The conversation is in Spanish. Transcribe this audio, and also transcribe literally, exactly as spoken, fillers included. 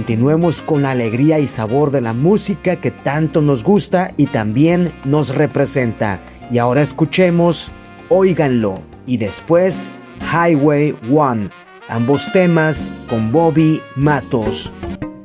continuemos con la alegría y sabor de la música que tanto nos gusta y también nos representa. Y ahora escuchemos Óiganlo y después Highway One, ambos temas con Bobby Matos.